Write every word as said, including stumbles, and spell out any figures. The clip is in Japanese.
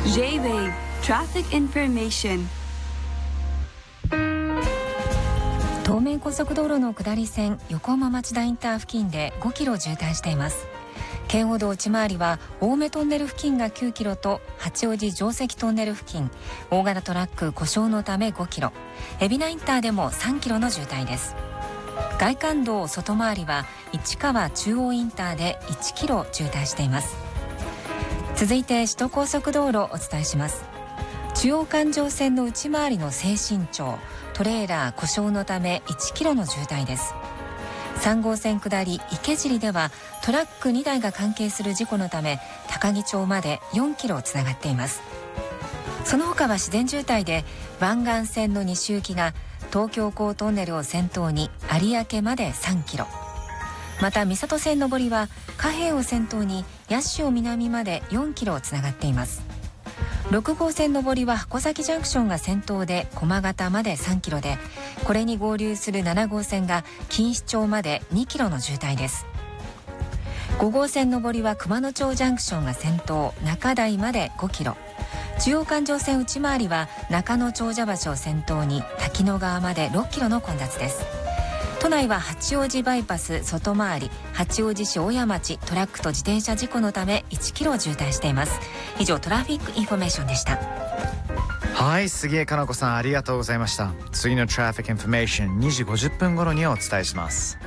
J-Wave Traffic Information。 東名高速道路の下り線横浜町田インター付近でごキロ渋滞しています。圏央道内回りは青梅トンネル付近がきゅうキロと八王子城跡トンネル付近大型トラック故障のためごキロ、海老名インターでもさんキロの渋滞です。外環道外回りは市川中央インターでいちキロ渋滞しています。続いて首都高速道路をお伝えします。中央環状線の内回りの西新町トレーラー故障のためいちキロの渋滞です。さん号線下り池尻ではトラックにだいが関係する事故のため高木町までよんキロつながっています。その他は自然渋滞で湾岸線の西行きが東京港トンネルを先頭に有明までさんキロ、また三郷線上りは貨幣を先頭に八潮南までよんキロつながっています。ろく号線上りは箱崎ジャンクションが先頭で駒形までさんキロで、これに合流するなな号線が錦糸町までにキロの渋滞です。ご号線上りは熊野町ジャンクションが先頭中台までごキロ、中央環状線内回りは中野長者橋を先頭に滝野川までろっキロの混雑です。都内は八王子バイパス外回り八王子市大谷町トラックと自転車事故のためいちキロ渋滞しています。以上トラフィックインフォメーションでした。 はい、杉江かな子さんありがとうございました。次のトラフィックインフォメーションにじごじゅっぷん頃にお伝えします。